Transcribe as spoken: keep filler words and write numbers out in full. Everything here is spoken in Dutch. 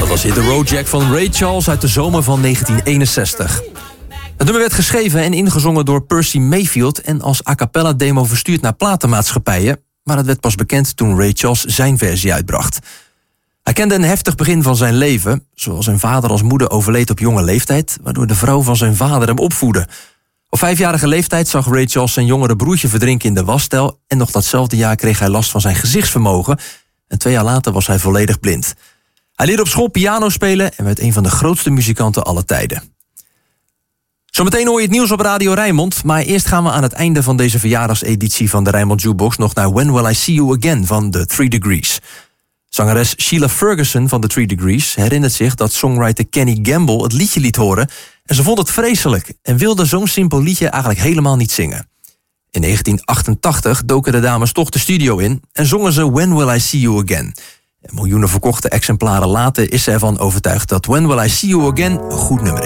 Dat was Hit the Road Jack van Ray Charles uit de zomer van negentien eenenzestig. Het nummer werd geschreven en ingezongen door Percy Mayfield en als a cappella demo verstuurd naar platenmaatschappijen, maar het werd pas bekend toen Ray Charles zijn versie uitbracht. Hij kende een heftig begin van zijn leven. Zowel zijn vader als moeder overleed op jonge leeftijd, waardoor de vrouw van zijn vader hem opvoedde. Op vijfjarige leeftijd zag Ray Charles zijn jongere broertje verdrinken in de wasstijl en nog datzelfde jaar kreeg hij last van zijn gezichtsvermogen en twee jaar later was hij volledig blind. Hij leerde op school piano spelen en werd een van de grootste muzikanten aller tijden. Zometeen hoor je het nieuws op Radio Rijnmond, maar eerst gaan we aan het einde van deze verjaardagseditie van de Rijnmond Jukebox nog naar When Will I See You Again van The Three Degrees. Zangeres Sheila Ferguson van The Three Degrees herinnert zich dat songwriter Kenny Gamble het liedje liet horen en ze vond het vreselijk en wilde zo'n simpel liedje eigenlijk helemaal niet zingen. In negentien achtentachtig doken de dames toch de studio in en zongen ze When Will I See You Again. En miljoenen verkochte exemplaren later is ze ervan overtuigd dat When Will I See You Again een goed nummer is.